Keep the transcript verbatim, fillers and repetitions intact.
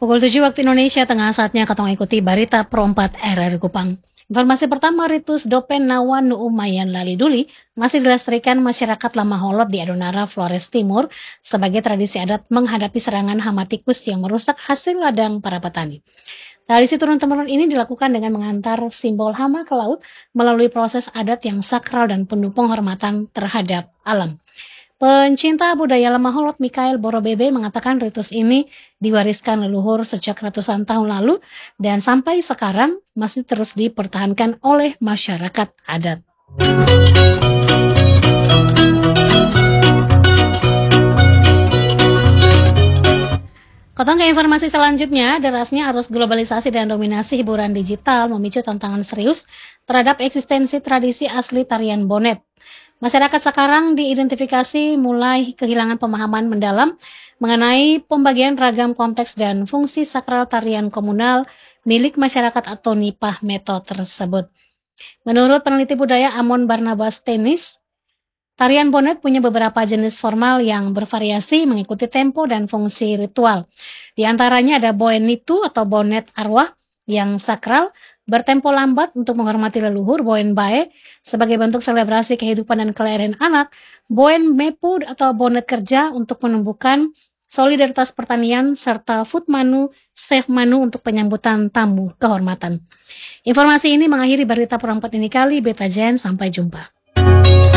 Pukul tujuh waktu Indonesia Tengah, saatnya katong ikuti berita perempat R R Kupang. Informasi pertama, ritus Dopen Nawan Nu Umayan Laliduli masih dilestarikan masyarakat Lamaholot di Adonara, Flores Timur sebagai tradisi adat menghadapi serangan hama tikus yang merusak hasil ladang para petani. Tradisi turun-temurun ini dilakukan dengan mengantar simbol hama ke laut melalui proses adat yang sakral dan penuh penghormatan terhadap alam. Pencinta budaya Lamaholot Mikael Borobebe mengatakan ritus ini diwariskan leluhur sejak ratusan tahun lalu dan sampai sekarang masih terus dipertahankan oleh masyarakat adat. Kotong ke informasi selanjutnya, derasnya arus globalisasi dan dominasi hiburan digital memicu tantangan serius terhadap eksistensi tradisi asli tarian bonet. Masyarakat sekarang diidentifikasi mulai kehilangan pemahaman mendalam mengenai pembagian ragam konteks dan fungsi sakral tarian komunal milik masyarakat atau nipah metode tersebut. Menurut peneliti budaya Amon Barnabas Tenis, tarian bonet punya beberapa jenis formal yang bervariasi mengikuti tempo dan fungsi ritual. Di antaranya ada boen nitu atau bonet arwah yang sakral, bertempo lambat untuk menghormati leluhur, boen bae sebagai bentuk selebrasi kehidupan dan kelahiran anak, boen mepu atau bonet kerja untuk menumbuhkan solidaritas pertanian, serta food manu, safe manu untuk penyambutan tamu kehormatan. Informasi ini mengakhiri berita perempat ini kali, Beta Jen, sampai jumpa.